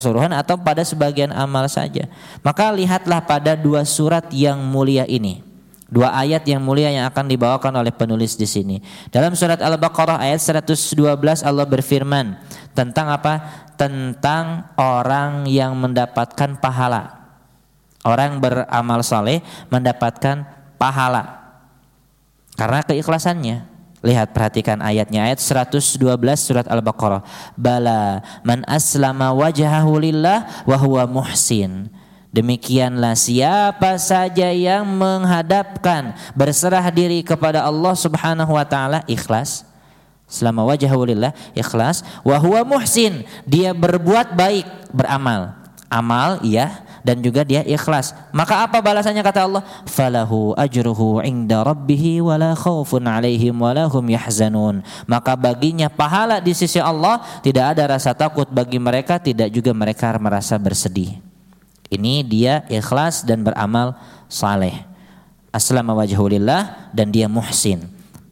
keseluruhan atau pada sebagian amal saja. Maka lihatlah pada dua surat yang mulia ini, dua ayat yang mulia yang akan dibawakan oleh penulis di sini. Dalam surat Al-Baqarah ayat 112 Allah berfirman tentang apa? Tentang orang yang mendapatkan pahala. Orang beramal saleh mendapatkan pahala karena keikhlasannya. Lihat, perhatikan ayatnya, ayat 112 surat Al-Baqarah. Bala man aslama wajhahu lillah wa huwa muhsin. Demikianlah siapa saja yang menghadapkan, berserah diri kepada Allah Subhanahu wa taala, ikhlas. Selama wajhahu lillah, ikhlas, wa huwa muhsin, dia berbuat baik, beramal. Amal iya, dan juga dia ikhlas. Maka apa balasannya kata Allah? Falahu ajruhu inda rabbih wala khaufun alaihim wala hum yahzanun. Maka baginya pahala di sisi Allah, tidak ada rasa takut bagi mereka, tidak juga mereka merasa bersedih. Ini dia ikhlas dan beramal saleh. Aslama wajhahu lillah dan dia muhsin.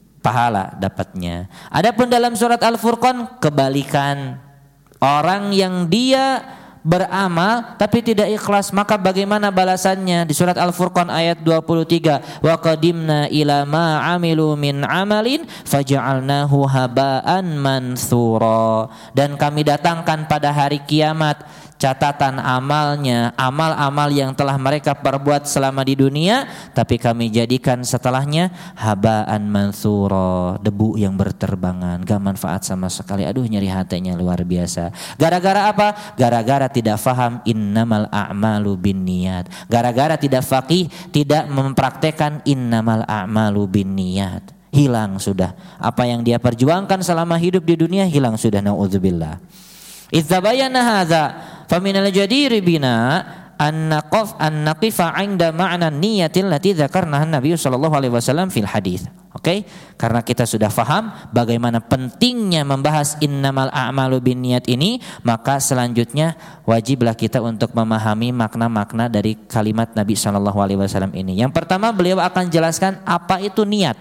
Pahala dapatnya. Adapun dalam surat Al-Furqan kebalikan. Orang yang dia beramal tapi tidak ikhlas, maka bagaimana balasannya? Di surat Al-Furqan ayat 23, wa qadimna ila ma amilu min amalin faja'alnahu haba'an mansura. Dan kami datangkan pada hari kiamat catatan amalnya, amal-amal yang telah mereka perbuat selama di dunia, tapi kami jadikan setelahnya haba'an mansura, debu yang berterbangan, gak manfaat sama sekali. Aduh, nyeri hatinya luar biasa. Gara-gara apa? Gara-gara tidak faham innamal a'malu binniyat. Gara-gara tidak faqih, tidak mempraktekkan innamal a'malu binniyat. Hilang sudah apa yang dia perjuangkan selama hidup di dunia, hilang sudah, naudzubillah. Idza bayyana hadza faminal jadiri bina an naqifa 'inda ma'na niyatil lati dzakarnaha Nabi sallallahu alaihi wasallam fil hadis. Oke, karena kita sudah faham bagaimana pentingnya membahas innamal a'malu binniyat ini, maka selanjutnya wajiblah kita untuk memahami makna-makna dari kalimat Nabi sallallahu alaihi wasallam ini. Yang pertama, beliau akan jelaskan apa itu niat.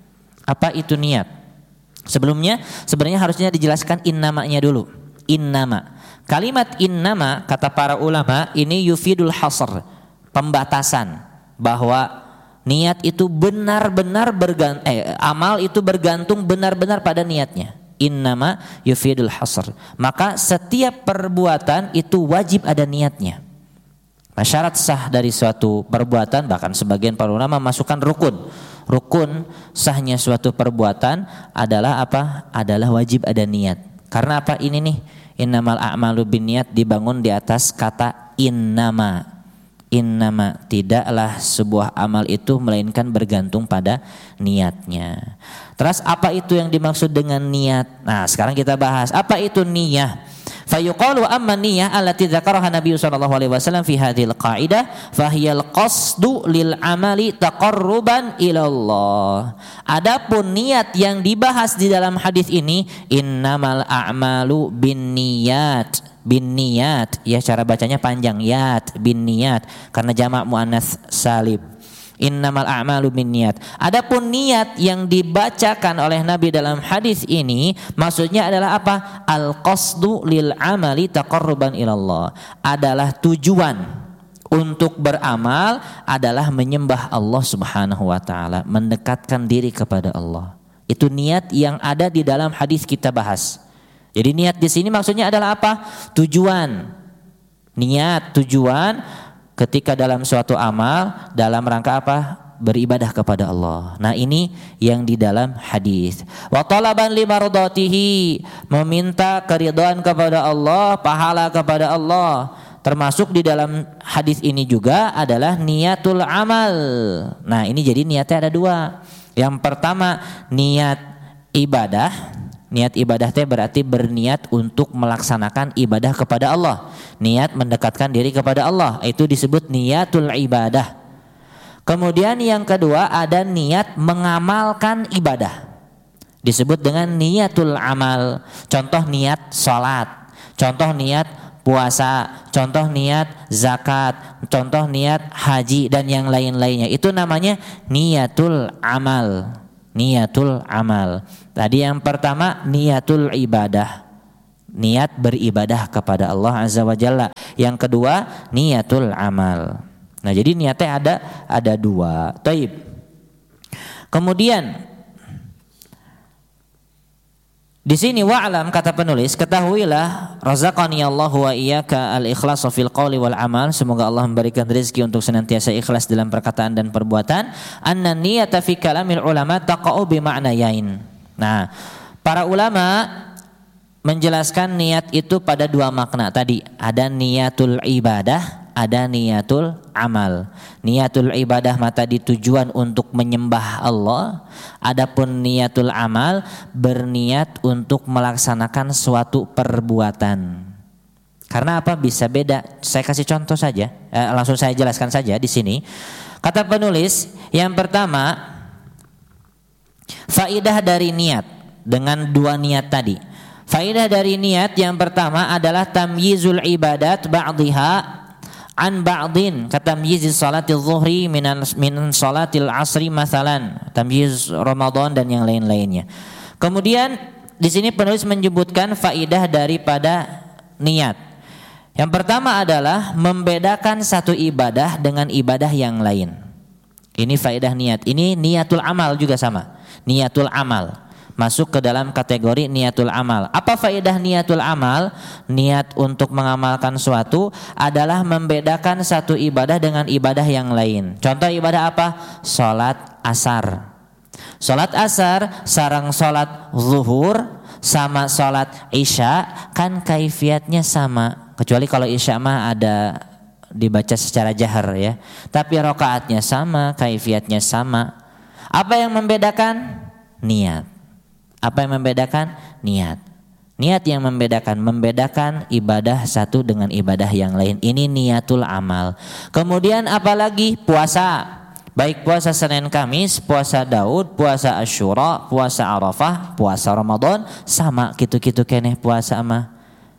Apa itu niat? Sebelumnya sebenarnya harusnya dijelaskan innamanya dulu. Innama. Kalimat innama kata para ulama ini yufidul hasr, pembatasan, bahwa niat itu benar-benar amal itu bergantung benar-benar pada niatnya. Innama yufidul hasr. Maka setiap perbuatan itu wajib ada niatnya. Syarat sah dari suatu perbuatan, bahkan sebagian para ulama masukkan rukun. Rukun sahnya suatu perbuatan adalah apa? Adalah wajib ada niat. Karena apa ini nih? Innamal a'malu binniyat dibangun di atas kata innama. Innama, tidaklah sebuah amal itu melainkan bergantung pada niatnya. Terus apa itu yang dimaksud dengan niat? Nah, sekarang kita bahas apa itu niyah. Fayuqalu amma niyah allati dzakaraha Nabi sallallahu alaihi wasallam fi hadhil qa'idah fahiyal qasdu lil amali taqarruban ila Allah. Adapun niat yang dibahas di dalam hadis ini, innamal a'malu binniyat. Binniyat, ya cara bacanya panjang, yat binniyat karena jamak muannats salim. Innamal a'malu binniyat. Adapun niat yang dibacakan oleh Nabi dalam hadis ini maksudnya adalah apa? Al-qasdu lil amali taqarruban ilallah. Adalah tujuan untuk beramal adalah menyembah Allah Subhanahu wa taala, mendekatkan diri kepada Allah. Itu niat yang ada di dalam hadis kita bahas. Jadi niat di sini maksudnya adalah apa? Tujuan. Niat, tujuan ketika dalam suatu amal dalam rangka apa? Beribadah kepada Allah. Nah, ini yang di dalam hadis. Wa talaban limardatihi, meminta keridhaan kepada Allah, pahala kepada Allah. Termasuk di dalam hadis ini juga adalah niatul amal. Nah, ini jadi niatnya ada dua. Yang pertama niat ibadah. Niat ibadah teh berarti berniat untuk melaksanakan ibadah kepada Allah. Niat mendekatkan diri kepada Allah, itu disebut niatul ibadah. Kemudian yang kedua ada niat mengamalkan ibadah, disebut dengan niatul amal. Contoh niat sholat, contoh niat puasa, contoh niat zakat, contoh niat haji dan yang lain-lainnya. Itu namanya niatul amal. Niatul amal. Tadi yang pertama niatul ibadah. niat beribadah kepada Allah Azza wa Jalla. Yang kedua, niatul amal. Nah, jadi niatnya ada dua. Taib. Kemudian di sini wa'lam, kata penulis, ketahuilah razaqani Allahu wa iyyaka al-ikhlasu fil qawli wal amal, semoga Allah memberikan rezeki untuk senantiasa ikhlas dalam perkataan dan perbuatan. Anna niyata fi kalamil ulama taqa'u bi ma'nayain. Nah, para ulama menjelaskan niat itu pada dua makna tadi. Ada niatul ibadah, ada niatul amal. Niatul ibadah tadi tujuan untuk menyembah Allah. Adapun niatul amal berniat untuk melaksanakan suatu perbuatan. Karena apa bisa beda? Saya kasih contoh saja. Langsung saya jelaskan saja di sini. Kata penulis, yang pertama, faidah dari niat dengan dua niat tadi. Faidah dari niat yang pertama adalah tamyizul ibadat ba'dhiha an ba'din, katamyiz salatil zuhri min salatil asri masalan, tamyiz Ramadan dan yang lain-lainnya. Kemudian di sini penulis menyebutkan faidah daripada niat. Yang pertama adalah membedakan satu ibadah dengan ibadah yang lain. Ini faidah niat. Ini niatul amal juga sama. Niatul amal masuk ke dalam kategori niatul amal. Apa faedah niatul amal? Niat untuk mengamalkan suatu adalah membedakan satu ibadah dengan ibadah yang lain. Contoh ibadah apa? Salat asar. Salat asar sareng salat zuhur sama salat isya kan kaifiatnya sama. Kecuali kalau isya mah ada dibaca secara jahar ya. Tapi rakaatnya sama, kaifiatnya sama. Apa yang membedakan? Niat. Apa yang membedakan? Niat. Niat yang membedakan ibadah satu dengan ibadah yang lain. Ini niatul amal. Kemudian apalagi puasa. Baik puasa Senin Kamis, puasa Daud, puasa Asyura, puasa Arafah, puasa Ramadan, sama gitu-gitu keneh puasa mah.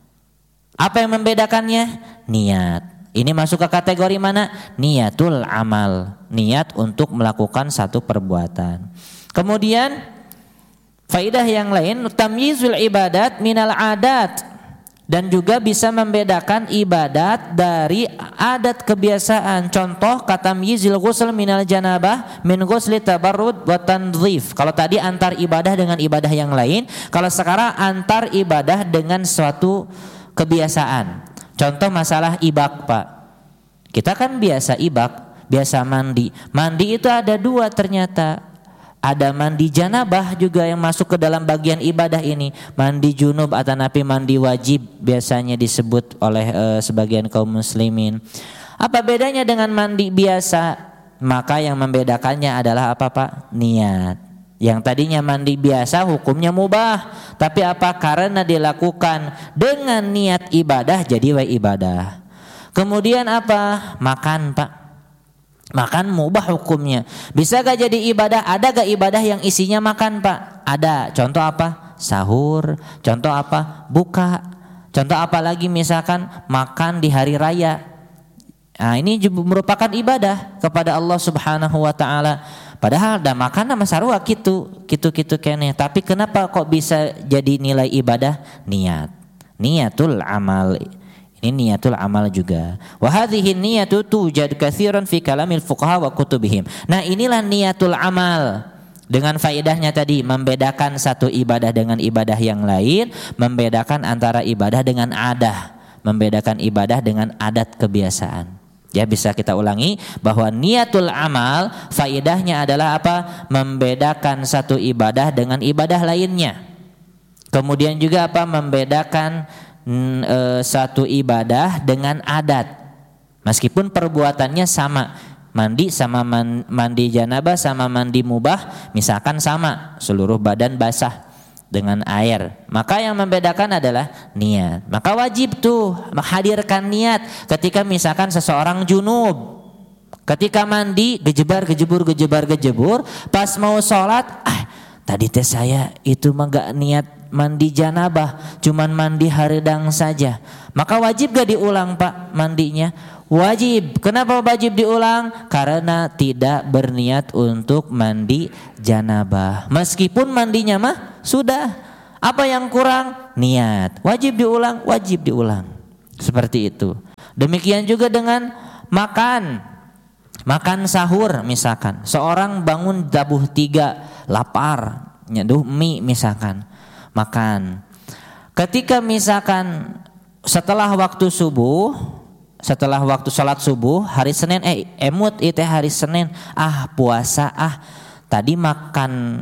Apa yang membedakannya? Niat. Ini masuk ke kategori mana? Niatul amal. Niat untuk melakukan satu perbuatan. Kemudian faidah yang lain, tamyizul ibadat minal adat, dan juga bisa membedakan ibadat dari adat kebiasaan. Contoh katamyizil ghusl minal janabah min ghusli tabarrud wa tanzif. Kalau tadi antar ibadah dengan ibadah yang lain, kalau sekarang antar ibadah dengan suatu kebiasaan. Contoh masalah ibak, Pak. Kita kan biasa ibak, biasa mandi. Mandi itu ada dua ternyata. Ada mandi janabah juga yang masuk ke dalam bagian ibadah ini. Mandi junub atau napi mandi wajib biasanya disebut oleh sebagian kaum muslimin. Apa bedanya dengan mandi biasa? Maka yang membedakannya adalah apa, Pak? Niat. Yang tadinya mandi biasa hukumnya mubah, tapi apa? Karena dilakukan dengan niat ibadah jadi ibadah. Kemudian apa? Makan, Pak. Makan mubah hukumnya. Bisa gak jadi ibadah? Ada gak ibadah yang isinya makan, Pak? Ada. Contoh apa? Sahur. Contoh apa? Buka. Contoh apa lagi? Misalkan makan di hari raya. Nah, ini merupakan ibadah kepada Allah Subhanahu wa taala. Padahal dah makan sama sarua gitu kene. Tapi kenapa kok bisa jadi nilai ibadah? Niat. Niatul amal. Ini niatul amal juga. Wa hadhihi niyatu tujad katsiran fi kalamil fuqaha wa kutubihim. Nah, inilah niatul amal. Dengan faedahnya tadi membedakan satu ibadah dengan ibadah yang lain, membedakan antara ibadah dengan adah, membedakan ibadah dengan adat kebiasaan. Ya, bisa kita ulangi bahwa niatul amal faedahnya adalah apa? Membedakan satu ibadah dengan ibadah lainnya. Kemudian juga apa? Membedakan satu ibadah dengan adat, meskipun perbuatannya sama, mandi sama mandi janabah sama mandi mubah misalkan sama, seluruh badan basah dengan air, maka yang membedakan adalah niat. Maka wajib tuh menghadirkan niat ketika misalkan seseorang junub, ketika mandi gejebar gejebur, pas mau sholat, tadi teh saya itu mah gak niat mandi janabah, cuman mandi haridang saja. Maka wajib gak diulang, Pak, mandinya? Wajib. Kenapa wajib diulang? Karena tidak berniat untuk mandi janabah. Meskipun mandinya mah sudah Apa yang kurang? Niat. Wajib diulang, wajib diulang. Seperti itu. Demikian juga dengan makan. Makan sahur misalkan. Seorang bangun tabuh 3, lapar, nyeduh mie misalkan. Makan. Ketika misalkan setelah waktu subuh, setelah waktu sholat subuh, hari Senin, emut itu hari Senin, puasa, tadi makan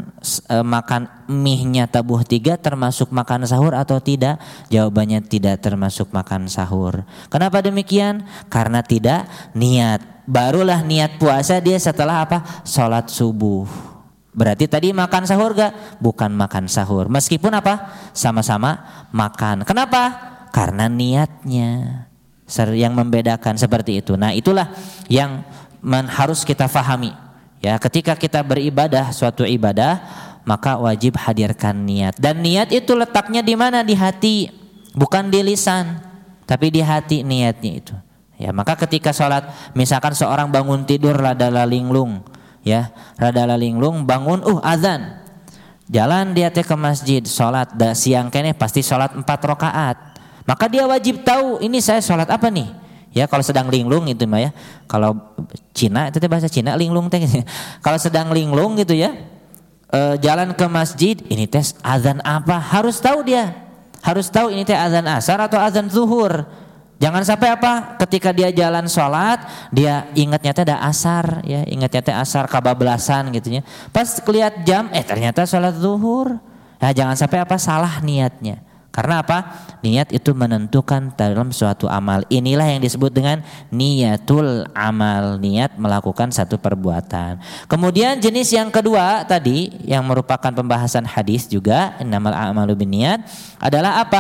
mie-nya tabuh 3 termasuk makan sahur atau tidak? Jawabannya tidak termasuk makan sahur. Kenapa demikian? Karena tidak niat. Barulah niat puasa dia setelah apa? Sholat subuh. Berarti tadi makan sahur gak? Bukan makan sahur. Meskipun apa? Sama-sama makan. Kenapa? Karena niatnya yang membedakan seperti itu. Nah, itulah yang harus kita fahami. Ya, ketika kita beribadah suatu ibadah, maka wajib hadirkan niat. Dan niat itu letaknya di mana? Di hati, bukan di lisan, tapi di hati niatnya itu. Ya, maka ketika sholat, misalkan seorang bangun tidur rada linglung, ya, rada linglung, bangun, azan, jalan dia ke masjid, sholat, siang kene pasti sholat 4 rakaat. Maka dia wajib tahu ini saya sholat apa nih. Ya, kalau sedang linglung itu mah ya. Kalau Cina itu bahasa Cina linglung teh. Kalau sedang linglung gitu ya, jalan ke masjid, ini tes azan apa? Harus tahu dia. Harus tahu ini teh azan asar atau azan zuhur. Jangan sampai apa? Ketika dia jalan sholat, dia ingatnya teh ada asar, ya, ingatnya teh asar kabablasan gitu ya. Pas lihat jam, ternyata sholat zuhur. Nah, jangan sampai apa? Salah niatnya. Karena apa? Niat itu menentukan dalam suatu amal. Inilah yang disebut dengan niatul amal. Niat melakukan satu perbuatan. Kemudian jenis yang kedua tadi yang merupakan pembahasan hadis juga, innamal a'malu binniyat, adalah apa?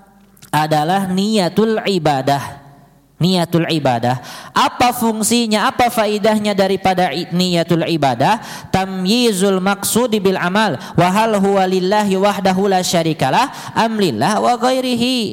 Adalah niatul ibadah. Niatul ibadah. Apa fungsinya, apa faidahnya daripada niatul ibadah? Tamyizul maqsudi bil amal wa hal huwa lillahi wahdahu la syarikalah am lillah wa ghairihi.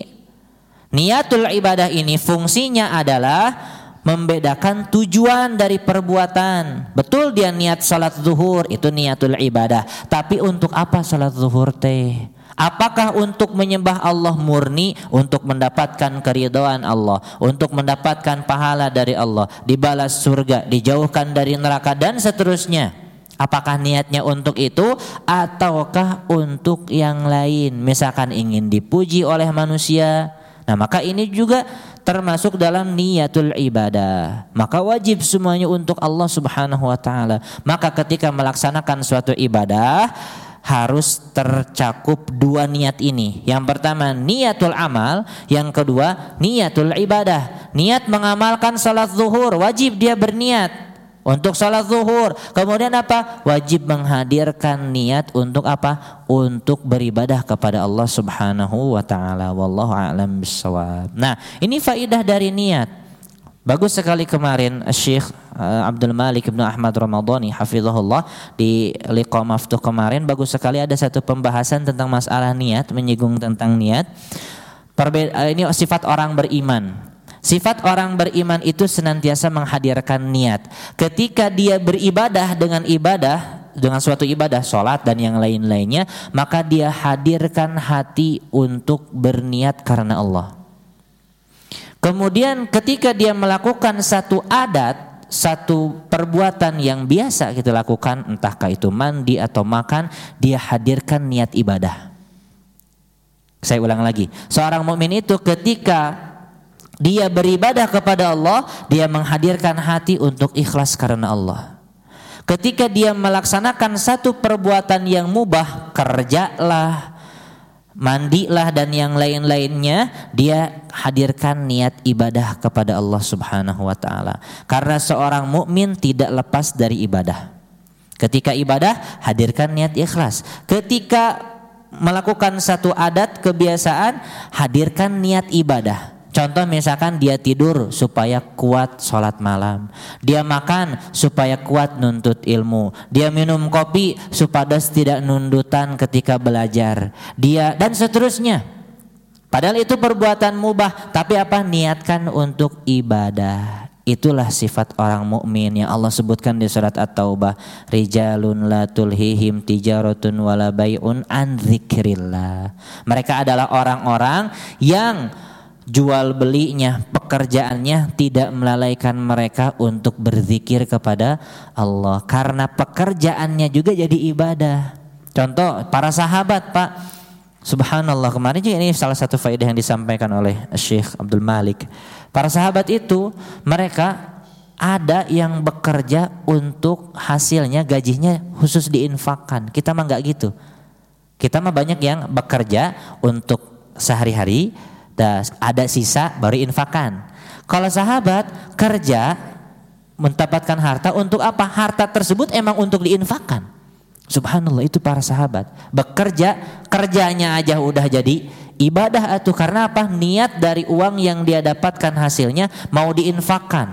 Niatul ibadah ini fungsinya adalah membedakan tujuan dari perbuatan. Betul dia niat salat zuhur, itu niatul ibadah. Tapi untuk apa salat zuhur teh? Apakah untuk menyembah Allah murni, untuk mendapatkan keridhaan Allah, untuk mendapatkan pahala dari Allah, dibalas surga, dijauhkan dari neraka dan seterusnya? Apakah niatnya untuk itu ataukah untuk yang lain? Misalkan ingin dipuji oleh manusia. Nah, maka ini juga termasuk dalam niatul ibadah. Maka wajib semuanya untuk Allah Subhanahu wa taala. Maka ketika melaksanakan suatu ibadah harus tercakup 2 niat ini. Yang pertama niatul amal, yang kedua niatul ibadah. Niat mengamalkan salat zuhur, wajib dia berniat untuk salat zuhur. Kemudian apa? Wajib menghadirkan niat untuk apa? Untuk beribadah kepada Allah Subhanahu wa taala. Wallahu a'lam bissawab. Nah, ini faidah dari niat. Bagus sekali kemarin Syekh Abdul Malik Ibnu Ahmad Ramadhani hafizahullah di liqa maftuh kemarin, bagus sekali ada satu pembahasan tentang masalah niat, menyinggung tentang niat. Ini sifat orang beriman. Sifat orang beriman itu senantiasa menghadirkan niat. Ketika dia beribadah dengan suatu ibadah, sholat dan yang lain-lainnya, maka dia hadirkan hati untuk berniat karena Allah. Kemudian ketika dia melakukan satu adat, satu perbuatan yang biasa kita lakukan, entahkah itu mandi atau makan, dia hadirkan niat ibadah. Saya ulang lagi, seorang mukmin itu ketika dia beribadah kepada Allah, dia menghadirkan hati untuk ikhlas karena Allah. Ketika dia melaksanakan satu perbuatan yang mubah, kerjalah, mandilah dan yang lain-lainnya, dia hadirkan niat ibadah kepada Allah Subhanahu wa taala. Karena seorang mukmin tidak lepas dari ibadah. Ketika ibadah, hadirkan niat ikhlas. Ketika melakukan satu adat kebiasaan, hadirkan niat ibadah. Contoh misalkan dia tidur supaya kuat sholat malam, dia makan supaya kuat nuntut ilmu, dia minum kopi supaya tidak nundutan ketika belajar, dia dan seterusnya. Padahal itu perbuatan mubah, tapi apa? Niatkan untuk ibadah. Itulah sifat orang mukmin yang Allah sebutkan di surat At-Taubah, rijalun la tulhihim tijaratun wala bai'un an dzikrillah. Mereka adalah orang-orang yang jual belinya, pekerjaannya tidak melalaikan mereka untuk berzikir kepada Allah, karena pekerjaannya juga jadi ibadah. Contoh para sahabat, Pak. Subhanallah, kemarin juga ini salah satu faedah yang disampaikan oleh Syekh Abdul Malik. Para sahabat itu mereka ada yang bekerja untuk hasilnya, gajinya khusus diinfakkan. Kita mah enggak gitu. Kita mah banyak yang bekerja untuk sehari-hari, ada sisa baru infakkan. Kalau sahabat kerja mendapatkan harta untuk apa? Harta tersebut emang untuk diinfakkan. Subhanallah, itu para sahabat. Bekerja, kerjanya aja udah jadi ibadah atuh, karena apa? Niat dari uang yang dia dapatkan hasilnya mau diinfakkan.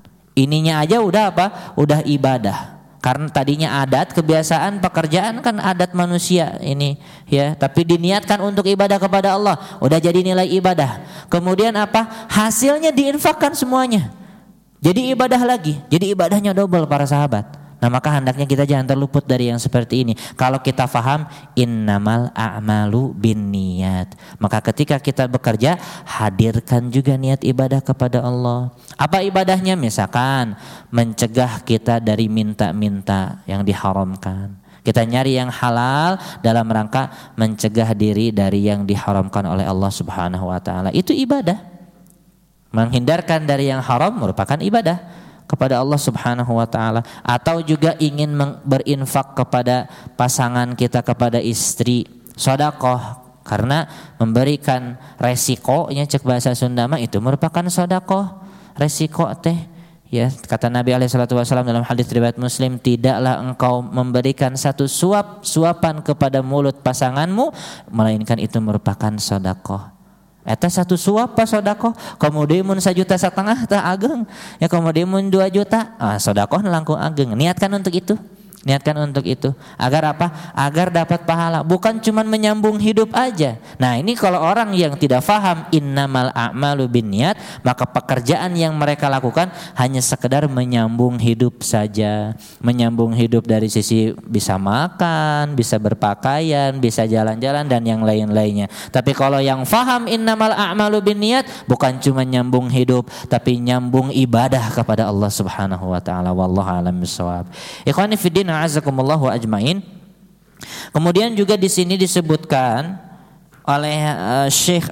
Ininya aja udah apa? Udah ibadah. Karena tadinya adat, kebiasaan, pekerjaan kan adat manusia ini ya, tapi diniatkan untuk ibadah kepada Allah, udah jadi nilai ibadah. Kemudian apa? Hasilnya diinfakkan semuanya. Jadi ibadah lagi. Jadi ibadahnya double para sahabat. Nah, maka hendaknya kita jangan terluput dari yang seperti ini. Kalau kita faham innamal a'malu binniyat, maka ketika kita bekerja hadirkan juga niat ibadah kepada Allah. Apa ibadahnya? Misalkan mencegah kita dari minta-minta yang diharamkan. Kita nyari yang halal dalam rangka mencegah diri dari yang diharamkan oleh Allah Subhanahu wa taala. Itu ibadah. Menghindarkan dari yang haram merupakan ibadah kepada Allah Subhanahu wa taala. Atau juga ingin berinfak kepada pasangan kita, kepada istri, sedekah, karena memberikan resikonya, cek bahasa Sunda mah itu merupakan sedekah. Resiko teh ya, kata Nabi alaihi salatu wasallam dalam hadis riwayat Muslim, tidaklah engkau memberikan satu suapan kepada mulut pasanganmu melainkan itu merupakan sedekah. Eta satu suap pas sodako, kemudian mun 1,5 juta tah ageng, ya kemudian mun 2 juta, sodako langkung ageng. Niatkan untuk itu. Niatkan untuk itu. Agar apa? Agar dapat pahala. Bukan cuma menyambung hidup aja. Nah, ini kalau orang yang tidak faham innamal a'malu binniyat, maka pekerjaan yang mereka lakukan hanya sekedar menyambung hidup saja. Menyambung hidup dari sisi bisa makan, bisa berpakaian, bisa jalan-jalan dan yang lain-lainnya. Tapi kalau yang faham innamal a'malu binniyat, bukan cuma nyambung hidup, tapi nyambung ibadah kepada Allah Subhanahu wa taala. Wallahu a'lam bishawab. Ikhwani fiddin, a'azakumullah wa ajmain. Kemudian juga di sini disebutkan oleh Syekh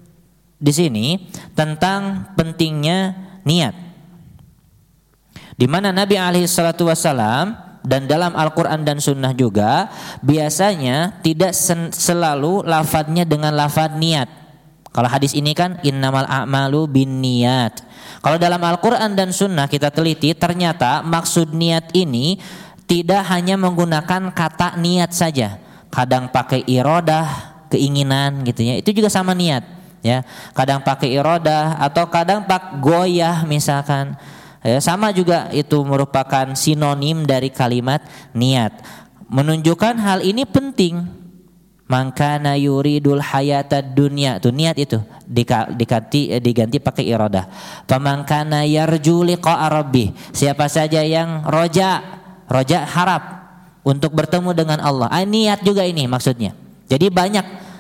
di sini tentang pentingnya niat. Di mana Nabi alaihi salatu wasallam dan dalam Al-Qur'an dan Sunnah juga biasanya tidak selalu lafadznya dengan lafadz niat. Kalau hadis ini kan innamal a'malu binniyat. Kalau dalam Al-Qur'an dan Sunnah kita teliti, ternyata maksud niat ini tidak hanya menggunakan kata niat saja. Kadang pakai iradah, keinginan gitu ya. Itu juga sama niat ya. Kadang pakai iradah atau kadang pakai goyah misalkan. Ya, sama juga itu merupakan sinonim dari kalimat niat. Menunjukkan hal ini penting. Mangkana yuridul hayatad dunya, tuh niat itu diganti pakai iradah. Pamangkana yarju liqa rabbih, siapa saja yang roja harap untuk bertemu dengan Allah. Niat juga ini maksudnya. Jadi banyak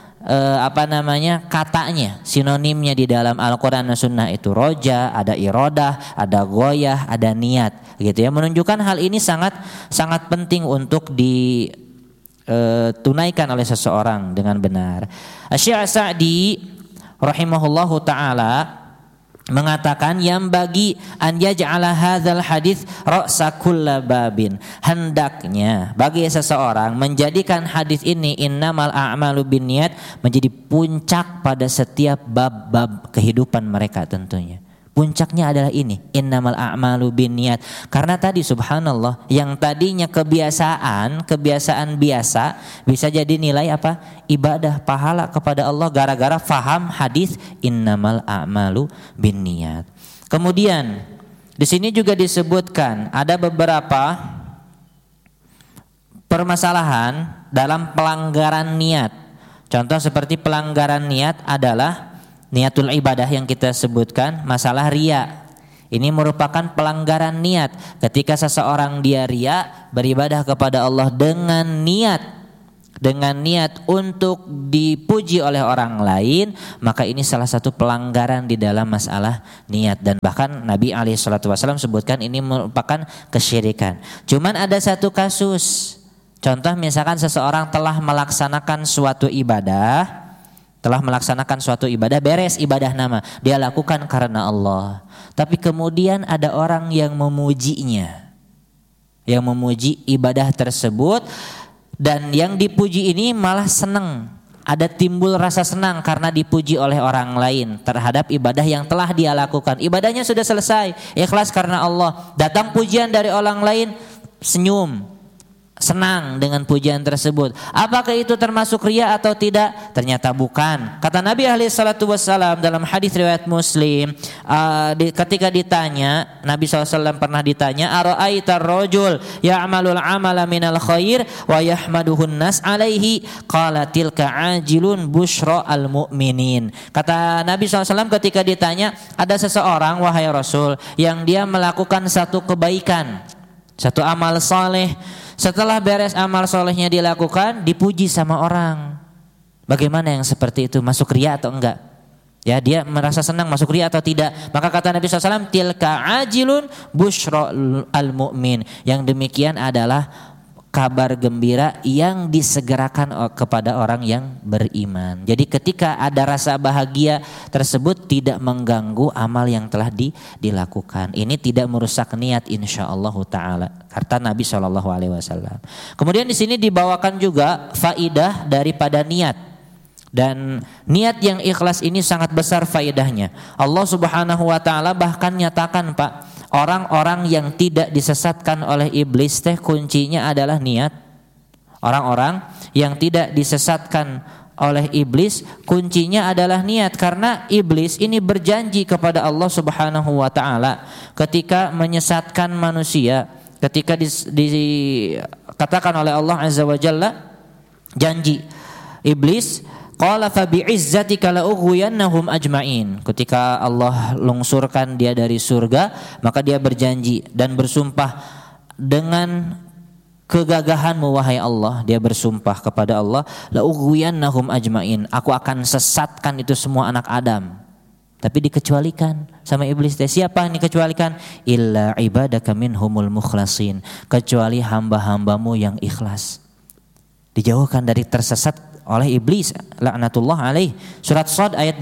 katanya, sinonimnya di dalam Al-Qur'an dan Sunnah itu roja, ada iradah, ada goyah, ada niat gitu ya. Menunjukkan hal ini sangat sangat penting untuk ditunaikan oleh seseorang dengan benar. Asy-Syaikh Sa'di rahimahullahu taala mengatakan yang bagi an yaj'ala hadzal hadits ra'sa kulli babin, hendaknya bagi seseorang menjadikan hadis ini innamal a'malu binniyat menjadi puncak pada setiap bab-bab kehidupan mereka. Tentunya puncaknya adalah ini innamal a'malu binniyat, karena tadi subhanallah yang tadinya kebiasaan biasa bisa jadi nilai apa? Ibadah, pahala kepada Allah gara-gara faham hadis innamal a'malu binniyat. Kemudian di sini juga disebutkan ada beberapa permasalahan dalam pelanggaran niat. Contoh seperti pelanggaran niat adalah niatul ibadah yang kita sebutkan, masalah riya. Ini merupakan pelanggaran niat. Ketika seseorang dia riya, beribadah kepada Allah dengan niat untuk dipuji oleh orang lain, maka ini salah satu pelanggaran di dalam masalah niat. Dan bahkan Nabi SAW sebutkan ini merupakan kesyirikan. Cuman ada satu kasus. Contoh misalkan seseorang telah melaksanakan suatu ibadah, beres ibadah nama, dia lakukan karena Allah. Tapi kemudian ada orang yang memujinya, yang memuji ibadah tersebut, dan yang dipuji ini malah senang. Ada timbul rasa senang karena dipuji oleh orang lain terhadap ibadah yang telah dia lakukan. Ibadahnya sudah selesai, ikhlas karena Allah. Datang pujian dari orang lain, senyum, senang dengan pujian tersebut. Apakah itu termasuk riya atau tidak? Ternyata bukan. Kata Nabi SAW dalam hadis riwayat Muslim, ketika ditanya, Nabi SAW pernah ditanya, ara'aitar rajul ya'malul amala minal khair wa yahmaduhun nas alaihi, qala tilka ajilun busyra al mu'minin. Kata Nabi SAW ketika ditanya, ada seseorang wahai Rasul yang dia melakukan satu kebaikan, satu amal saleh. Setelah beres amal solehnya dilakukan, dipuji sama orang. Bagaimana yang seperti itu? Masuk riya atau enggak? Ya, dia merasa senang, masuk riya atau tidak? Maka kata Nabi SAW, tilka ajilun busyra al mu'min. Yang demikian adalah kabar gembira yang disegerakan kepada orang yang beriman. Jadi ketika ada rasa bahagia tersebut tidak mengganggu amal yang telah dilakukan. Ini tidak merusak niat insyaallah taala. Kata Nabi SAW. Kemudian di sini dibawakan juga faidah daripada niat. Dan niat yang ikhlas ini sangat besar faedahnya. Allah Subhanahu wa taala bahkan nyatakan, Pak, orang-orang yang tidak disesatkan oleh iblis teh kuncinya adalah niat. Orang-orang yang tidak disesatkan oleh iblis kuncinya adalah niat, karena iblis ini berjanji kepada Allah Subhanahu wa taala ketika menyesatkan manusia, ketika dikatakan oleh Allah Azza wa Jalla, janji iblis, qala fa bi'izzatika la ughwiyannahum ajma'in. Ketika Allah lungsurkan dia dari surga, maka dia berjanji dan bersumpah dengan kegagahanmu wahai Allah, dia bersumpah kepada Allah, la ughwiyannahum ajma'in, aku akan sesatkan itu semua anak Adam. Tapi dikecualikan sama iblis. Siapa yang dikecualikan? Illa ibadaka minhumul mukhlasin, kecuali hamba-hambamu yang ikhlas. Dijauhkan dari tersesat oleh iblis, laknatullah alaih. Surat Shad ayat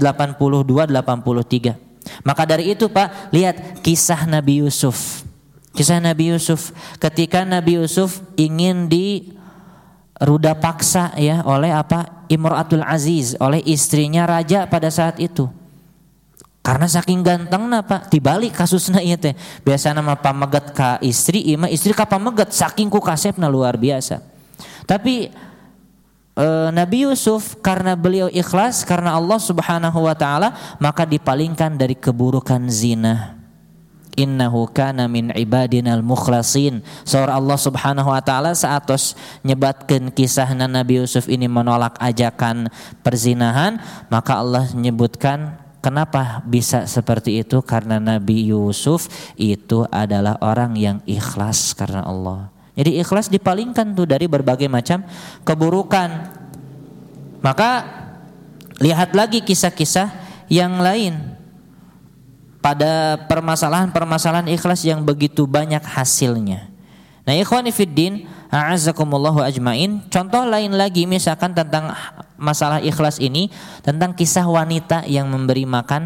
82-83. Maka dari itu, Pak, lihat kisah Nabi Yusuf. Kisah Nabi Yusuf ketika Nabi Yusuf ingin diruda paksa ya oleh Imratul Aziz, oleh istrinya raja pada saat itu. Karena saking gantengna, Pak, dibalik kasusna ieu teh. Biasa nama pameget ka istri, istri ka pameget saking ku kasepna luar biasa. Tapi Nabi Yusuf karena beliau ikhlas karena Allah Subhanahu wa taala, maka dipalingkan dari keburukan zina. Innahu kana min ibadinal mukhlasin. Surah Allah Subhanahu wa taala saatos nyebatkeun kisahna Nabi Yusuf ini menolak ajakan perzinahan, maka Allah menyebutkan kenapa bisa seperti itu, karena Nabi Yusuf itu adalah orang yang ikhlas karena Allah. Jadi ikhlas dipalingkan tuh dari berbagai macam keburukan. Maka lihat lagi kisah-kisah yang lain pada permasalahan-permasalahan ikhlas yang begitu banyak hasilnya. Nah, ikhwani fiddin, a'azzakumullahu ajmain. Contoh lain lagi misalkan tentang masalah ikhlas ini, tentang kisah wanita yang memberi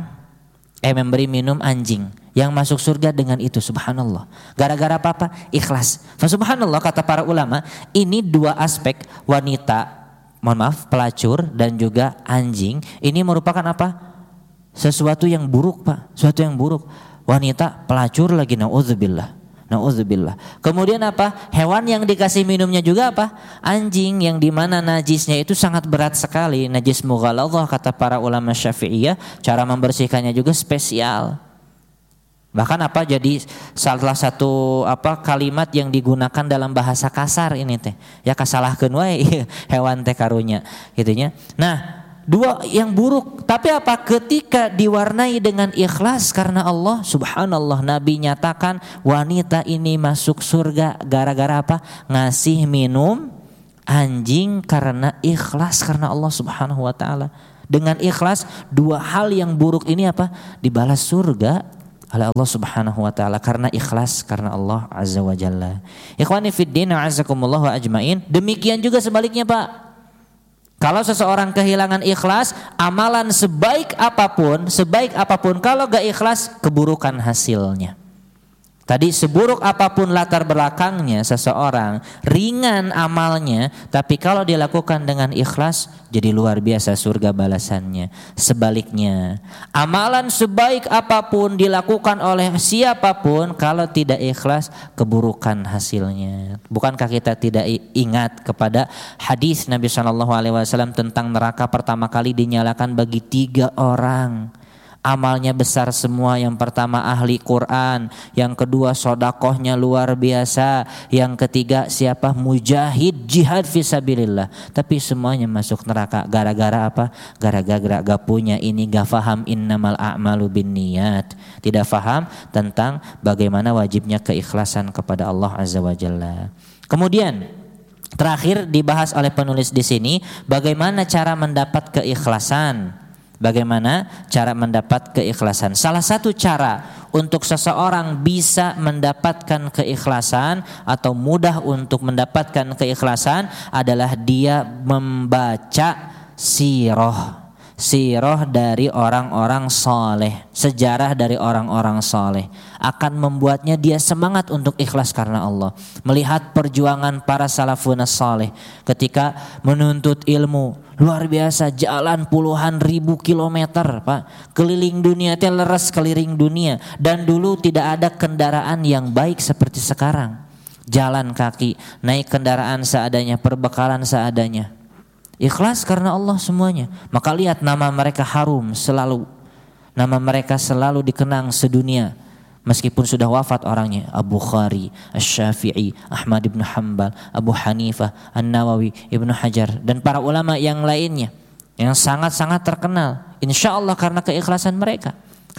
minum anjing yang masuk surga dengan itu, subhanallah. Gara-gara apa? Ikhlas. Subhanallah, kata para ulama, ini dua aspek, wanita, pelacur dan juga anjing, ini merupakan sesuatu yang buruk, Pak. Sesuatu yang buruk. Wanita pelacur lagi, na'udzubillah. Kemudian hewan yang dikasih minumnya juga anjing, yang dimana najisnya itu sangat berat sekali, najis mughaladzah kata para ulama Syafi'iyah. Cara membersihkannya juga spesial. Bahkan jadi salah satu kalimat yang digunakan dalam bahasa kasar ini teh, ya kasalahkeun wae hewan teh karunya gitunya. Nah, Dua yang buruk, tapi apa? Ketika diwarnai dengan ikhlas karena Allah, subhanallah, Nabi nyatakan wanita ini masuk surga gara-gara apa? Ngasih minum anjing karena ikhlas karena Allah subhanahu wa ta'ala. Dengan ikhlas dua hal yang buruk ini apa? Dibalas surga oleh Allah subhanahu wa ta'ala karena ikhlas karena Allah azza wa jalla. Ikhwani fiddin a'azakumullah wa ajmain. Demikian juga sebaliknya Pak. Kalau seseorang kehilangan ikhlas, amalan sebaik apapun kalau gak ikhlas, keburukan hasilnya. Tadi seburuk apapun latar belakangnya seseorang, ringan amalnya, tapi kalau dilakukan dengan ikhlas, jadi luar biasa surga balasannya. Sebaliknya, amalan sebaik apapun dilakukan oleh siapapun, kalau tidak ikhlas, keburukan hasilnya. Bukankah kita tidak ingat kepada hadis Nabi SAW tentang neraka pertama kali dinyalakan bagi 3 orang. Amalnya besar semua. Yang pertama ahli Quran, yang kedua sodakohnya luar biasa, yang ketiga siapa? Mujahid jihad fisabilillah. Tapi semuanya masuk neraka gara-gara apa? Gara-gara gak punya ini, gak faham innamal a'malu binniyat. Tidak faham tentang bagaimana wajibnya keikhlasan kepada Allah azza wa jalla. Kemudian terakhir dibahas oleh penulis di sini bagaimana cara mendapat keikhlasan. Bagaimana cara mendapat keikhlasan? Salah satu cara untuk seseorang bisa mendapatkan keikhlasan atau mudah untuk mendapatkan keikhlasan adalah dia membaca sirah dari orang-orang soleh, sejarah dari orang-orang soleh akan membuatnya dia semangat untuk ikhlas karena Allah. Melihat perjuangan para salafun soleh ketika menuntut ilmu, luar biasa, jalan puluhan ribu kilometer Pak, keliling dunia, leres keliling dunia, dan dulu tidak ada kendaraan yang baik seperti sekarang. Jalan kaki, naik kendaraan seadanya, perbekalan seadanya. Ikhlas karena Allah semuanya. Maka lihat nama mereka harum selalu. Nama mereka selalu dikenang sedunia. Meskipun sudah wafat orangnya. Abu Khari, Asy-Syafi'i, Ahmad ibn Hanbal, Abu Hanifah, An-Nawawi, Ibnu Hajar, dan para ulama yang lainnya yang sangat-sangat terkenal. Insya Allah karena keikhlasan mereka.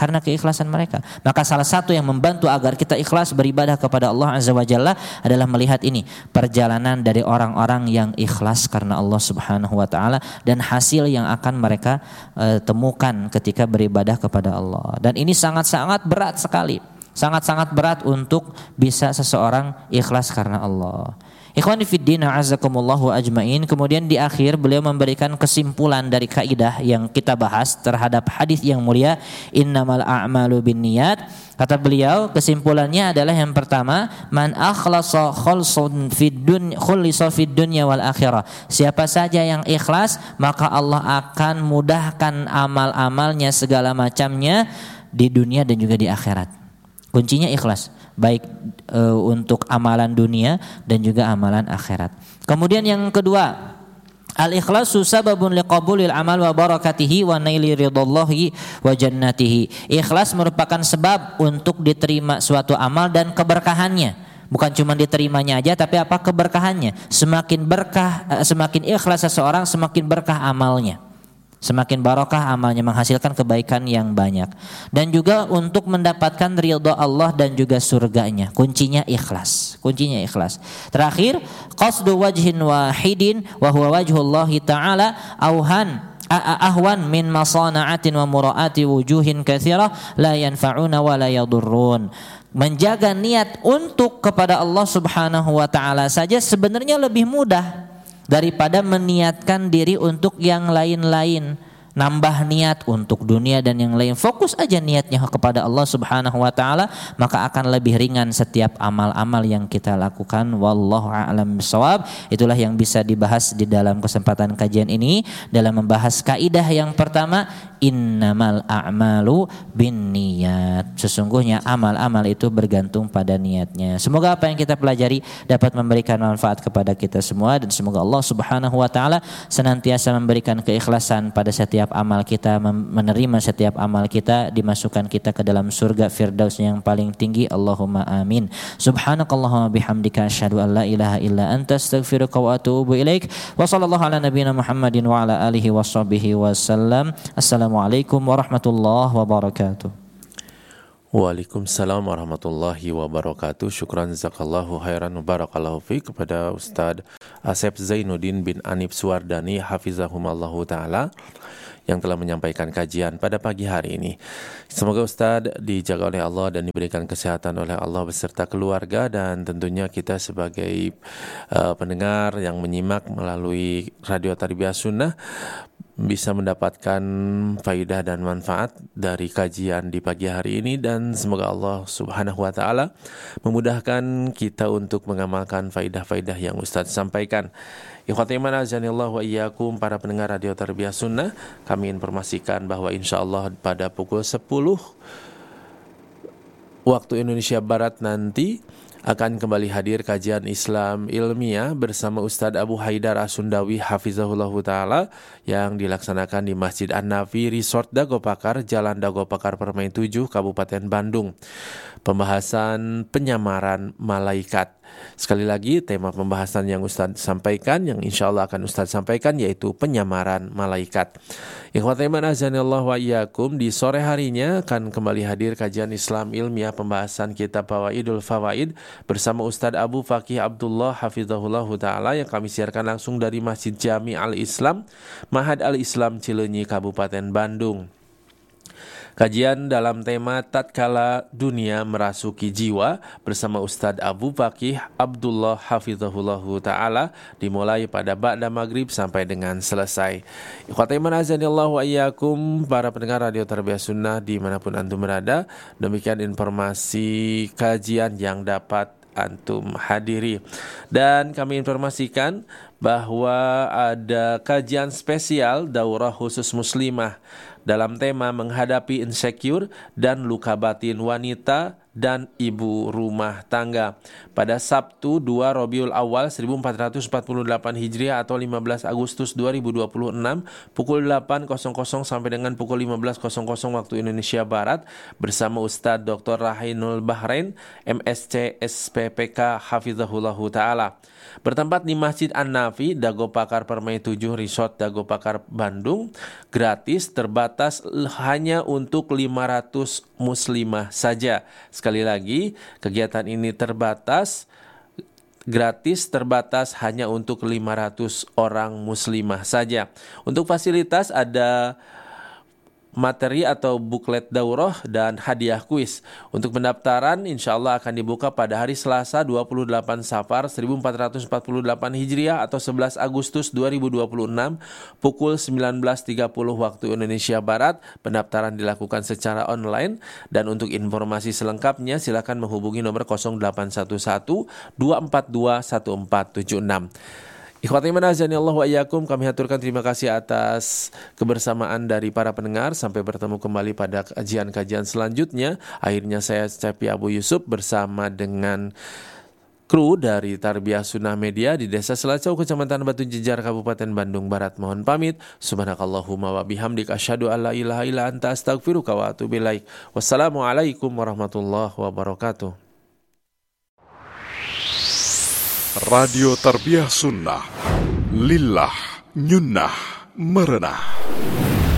Maka salah satu yang membantu agar kita ikhlas beribadah kepada Allah azza wa jalla adalah melihat ini, perjalanan dari orang-orang yang ikhlas karena Allah subhanahu wa ta'ala dan hasil yang akan mereka temukan ketika beribadah kepada Allah. Dan ini sangat-sangat berat sekali, sangat-sangat berat untuk bisa seseorang ikhlas karena Allah. Ikhwani fiddin a'azakumullahu ajmain. Kemudian di akhir beliau memberikan kesimpulan dari kaidah yang kita bahas terhadap hadis yang mulia innamal a'malu binniyat. Kata beliau kesimpulannya adalah yang pertama, man akhlasa khulsun fid dunya wal akhirah. Siapa saja yang ikhlas maka Allah akan mudahkan amal-amalnya segala macamnya di dunia dan juga di akhirat. Kuncinya ikhlas, baik untuk amalan dunia dan juga amalan akhirat. Kemudian yang kedua, al-ikhlasu sababun liqabulil amal wa barakatihi wa naili ridallahi wa jannatihi. Ikhlas merupakan sebab untuk diterima suatu amal dan keberkahannya. Bukan cuma diterimanya aja, tapi apa? Keberkahannya. Semakin berkah, semakin ikhlas seseorang, semakin berkah amalnya. Semakin barokah amalnya, menghasilkan kebaikan yang banyak. Dan juga untuk mendapatkan ridha Allah dan juga surganya. Kuncinya ikhlas. Terakhir, qasdu wajhin wahidin wa huwa wajhullahi ta'ala ahwan min masana'atin wa mura'ati wujuhin katsirah la yanfa'una wa la yadurrun. Menjaga niat untuk kepada Allah subhanahu wa ta'ala saja sebenarnya lebih mudah daripada meniatkan diri untuk yang lain-lain. Nambah niat untuk dunia dan yang lain. Fokus aja niatnya kepada Allah subhanahu wa ta'ala, maka akan lebih ringan setiap amal-amal yang kita lakukan. Wallahu a'lam bishawab. Itulah yang bisa dibahas di dalam kesempatan kajian ini, dalam membahas kaidah yang pertama, innamal a'malu binniyat. Sesungguhnya amal-amal itu bergantung pada niatnya. Semoga apa yang kita pelajari dapat memberikan manfaat kepada kita semua, dan semoga Allah subhanahu wa ta'ala senantiasa memberikan keikhlasan pada setiap setiap amal kita, menerima setiap amal kita, dimasukkan kita ke dalam surga Firdaus yang paling tinggi. Allahumma amin. Subhanakallahumma bihamdika asyhadu an la ilaha illa anta astaghfiruka wa atubu ilaik. Wa sallallahu ala nabiyyina Muhammadin wa ala alihi washabbihi wasallam. Assalamualaikum warahmatullahi wabarakatuh. Waalaikumsalam warahmatullahi wabarakatuh. Syukran jazakallahu khairan barakallahu fiik kepada Ustadz Asep Zainuddin bin Anif Suwardani hafizahumallahu ta'ala yang telah menyampaikan kajian pada pagi hari ini. Semoga Ustadz dijaga oleh Allah dan diberikan kesehatan oleh Allah beserta keluarga, dan tentunya kita sebagai pendengar yang menyimak melalui Radio Tarbiyah Sunnah bisa mendapatkan faidah dan manfaat dari kajian di pagi hari ini, dan semoga Allah Subhanahu wa taala memudahkan kita untuk mengamalkan faidah-faidah yang Ustaz sampaikan. Ikhwati iman azanillahu wa iyyakum, para pendengar Radio Tarbiyah Sunnah, kami informasikan bahwa insyaallah pada pukul 10 waktu Indonesia Barat nanti akan kembali hadir kajian Islam ilmiah bersama Ustadz Abu Haidar As-Sundawi hafizahullahu ta'ala yang dilaksanakan di Masjid An-Nafi Resort Dago Pakar, Jalan Dago Pakar Permai 7, Kabupaten Bandung. Pembahasan penyamaran malaikat. Sekali lagi, tema pembahasan yang Ustadz sampaikan, yang insya Allah akan Ustadz sampaikan, yaitu penyamaran malaikat. Ikhwati iman azanillahu wa iyyakum, di sore harinya akan kembali hadir kajian Islam ilmiah pembahasan kitab Fawaidul Fawaid bersama Ustadz Abu Fakih Abdullah hafizahullahu ta'ala yang kami siarkan langsung dari Masjid Jami Al-Islam, Mahad Al-Islam Cileunyi, Kabupaten Bandung. Kajian dalam tema Tatkala Dunia Merasuki Jiwa bersama Ustadz Abu Fakih Abdullah hafizahullahu ta'ala dimulai pada ba'da maghrib sampai dengan selesai. Ikhwati iman azanillahu wa iyyakum, para pendengar Radio Tarbiyah Sunnah dimanapun antum berada, demikian informasi kajian yang dapat antum hadiri. Dan kami informasikan bahwa ada kajian spesial daurah khusus muslimah dalam tema menghadapi insecure dan luka batin wanita dan ibu rumah tangga pada Sabtu 2 Rabiul Awal 1448 Hijriah atau 15 Agustus 2026 pukul 8.00 sampai dengan pukul 15.00 waktu Indonesia Barat bersama Ustadz Dr. Rahinul Bahrain MSc SPPK hafizahullahu ta'ala, bertempat di Masjid An-Nafi Dago Pakar Permai 7 Resort Dago Pakar Bandung. Gratis, terbatas, hanya untuk 500 muslimah saja. Sekali lagi, kegiatan ini terbatas, gratis, terbatas, hanya untuk 500 orang muslimah saja. Untuk fasilitas ada materi atau buklet daurah dan hadiah kuis. Untuk pendaftaran insya Allah akan dibuka pada hari Selasa 28 Safar 1448 Hijriah atau 11 Agustus 2026 pukul 19.30 waktu Indonesia Barat. Pendaftaran dilakukan secara online, dan untuk informasi selengkapnya silakan menghubungi nomor 0811 242 1476. Ikhwati iman azanillahu wa iyyakum, kami haturkan terima kasih atas kebersamaan dari para pendengar. Sampai bertemu kembali pada kajian-kajian selanjutnya. Akhirnya saya Cepi Abu Yusuf bersama dengan kru dari Tarbiyah Sunnah Media di Desa Selacau, Kecamatan Batu Jejar, Kabupaten Bandung Barat. Mohon pamit. Subhanakallahumma wa bihamdik asyhadu an la ilaha illa anta astaghfiruka wa atubu ilaik. Wassalamualaikum warahmatullahi wabarakatuh. Radio Tarbiyah Sunnah Lillah Nyunnah Merenah.